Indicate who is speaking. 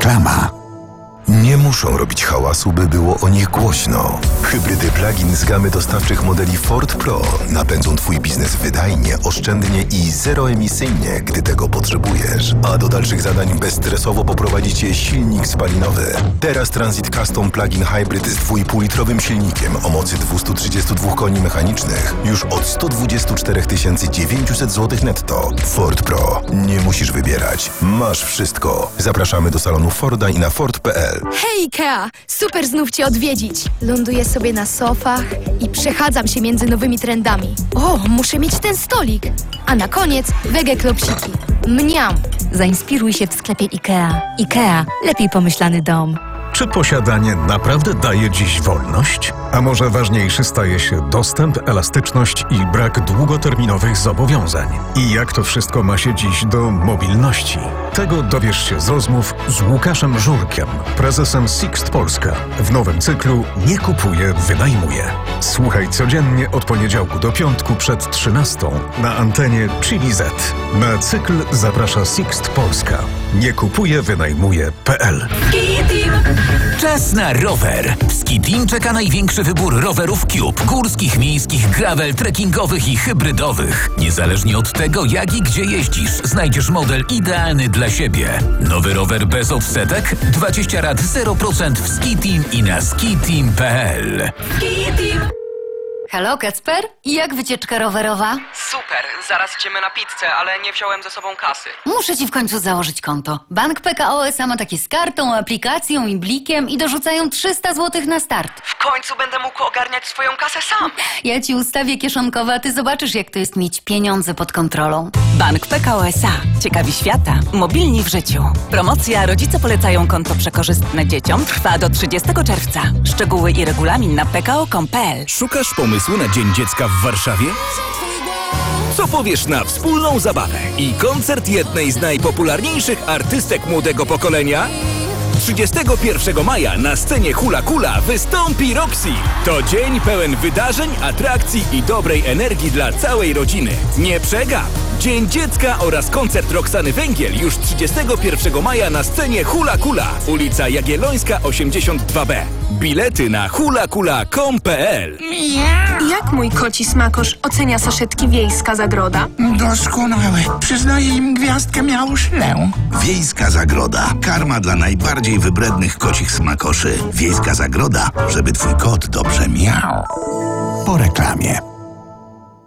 Speaker 1: Reklama.
Speaker 2: Nie muszą robić hałasu, by było o nich głośno. Hybrydy plug-in z gamy dostawczych modeli Ford Pro napędzą Twój biznes wydajnie, oszczędnie i zeroemisyjnie, gdy tego potrzebujesz. A do dalszych zadań bezstresowo poprowadzi Cię silnik spalinowy. Teraz Transit Custom Plug-in Hybrid z 2,5-litrowym silnikiem o mocy 232 koni mechanicznych już od 124 900 zł netto. Ford Pro. Nie musisz wybierać. Masz wszystko. Zapraszamy do salonu Forda i na Ford.pl.
Speaker 3: Hej Ikea! Super znów Cię odwiedzić. Ląduję sobie na sofach i przechadzam się między nowymi trendami. O, muszę mieć ten stolik. A na koniec wege klopsiki. Mniam!
Speaker 4: Zainspiruj się w sklepie IKEA. IKEA. Lepiej pomyślany dom.
Speaker 5: Czy posiadanie naprawdę daje dziś wolność? A może ważniejszy staje się dostęp, elastyczność i brak długoterminowych zobowiązań? I jak to wszystko ma się dziś do mobilności? Tego dowiesz się z rozmów z Łukaszem Żurkiem, prezesem Sixt Polska. W nowym cyklu Nie kupuję, wynajmuję. Słuchaj codziennie od poniedziałku do piątku przed 13 na antenie Chili Z. Na cykl zaprasza Sixt Polska. Nie kupuję, wynajmuję.pl.
Speaker 6: Czas na rower. W Ski-Team czeka największy wybór rowerów Cube. Górskich, miejskich, gravel, trekkingowych i hybrydowych. Niezależnie od tego, jak i gdzie jeździsz, znajdziesz model idealny dla siebie. Nowy rower bez odsetek? 20 rat 0% w Ski-Team i na skiteam.pl.
Speaker 7: Ski-Team. Halo, Kacper? Jak wycieczka rowerowa?
Speaker 8: Super, zaraz idziemy na pizzę, ale nie wziąłem ze sobą kasy.
Speaker 7: Muszę ci w końcu założyć konto. Bank PKO SA ma takie z kartą, aplikacją i blikiem i dorzucają 300 zł na start.
Speaker 8: W końcu będę mógł ogarniać swoją kasę sam.
Speaker 7: Ja ci ustawię kieszonkowe, a ty zobaczysz, jak to jest mieć pieniądze pod kontrolą.
Speaker 9: Bank PKO SA. Ciekawi świata. Mobilni w życiu. Promocja Rodzice polecają konto przekorzystne dzieciom trwa do 30 czerwca. Szczegóły i regulamin na pko.com.pl.
Speaker 6: Szukasz pomysłu na Dzień Dziecka w Warszawie? Co powiesz na wspólną zabawę i koncert jednej z najpopularniejszych artystek młodego pokolenia? 31 maja na scenie Hula Kula wystąpi Roxy. To dzień pełen wydarzeń, atrakcji i dobrej energii dla całej rodziny. Nie przegap! Dzień Dziecka oraz koncert Roxany Węgiel już 31 maja na scenie Hula Kula, ulica Jagiellońska 82B. Bilety na hulakula.com.pl.
Speaker 10: Jak mój koci smakosz ocenia saszetki Wiejska Zagroda?
Speaker 1: Doskonałe. Przyznaję im gwiazdkę miałuszlę. Wiejska Zagroda. Karma dla najbardziej wybrednych kocich smakoszy. Wiejska Zagroda, żeby twój kot dobrze miał. Po reklamie.